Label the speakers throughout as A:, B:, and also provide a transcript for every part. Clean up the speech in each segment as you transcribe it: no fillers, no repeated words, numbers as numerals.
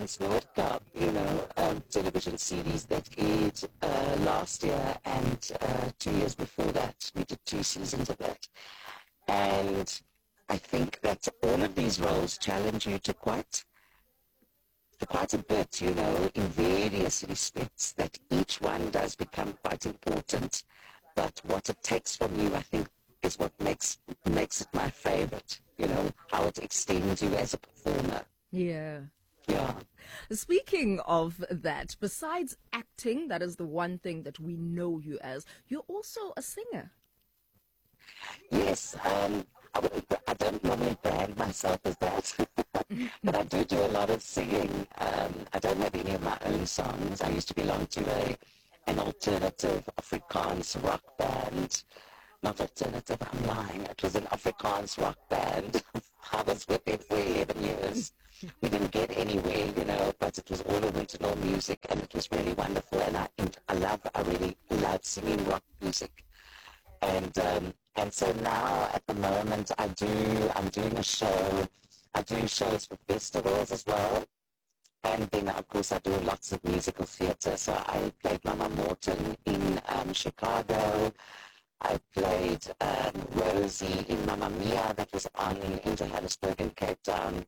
A: Ons Noordkaap, television series that aired last year and 2 years before that. We did 2 seasons of that. And I think that all of these roles challenge you to quite a bit, in various respects, that each one does become quite important. But what it takes from you, I think, is what makes it my favorite, how it extends you as a performer.
B: Yeah.
A: Yeah.
B: Speaking of that, besides acting, that is the one thing that we know you as, you're also a singer.
A: Yes, I don't normally brand myself as that, but I do a lot of singing. I don't have any of my own songs. I used to belong to an alternative Afrikaans rock band. Not alternative, I'm lying. It was an Afrikaans rock band. I was with it for 11 years. We didn't get anywhere, but it was all original music and it was really wonderful. And I really love singing rock music. And so now at the moment I'm doing a show. I do shows for festivals as well. And then of course I do lots of musical theatre. So I played Mama Morton in Chicago. I played Rosie in Mamma Mia, that was on in Johannesburg and Cape Town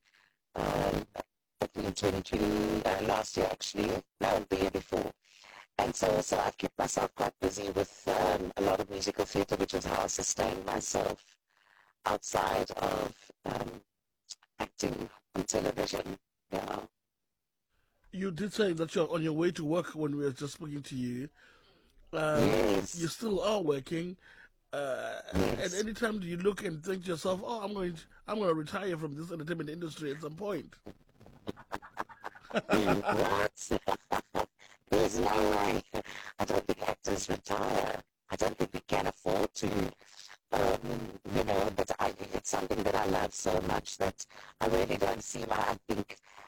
A: in 2020, last year actually, no, the year before. And so I've kept myself quite busy with a lot of musical theatre, which is how I sustain myself outside of acting on television. Yeah.
C: You did say that you're on your way to work when we were just speaking to you.
A: Yes.
C: You still are working. At
A: Yes.
C: any time do you look and think to yourself, "Oh, I'm going to retire from this entertainment industry at some point"?
A: What? There's no way. I don't think actors retire. I don't think we can afford to. But it's something that I love so much that I really don't see why. I think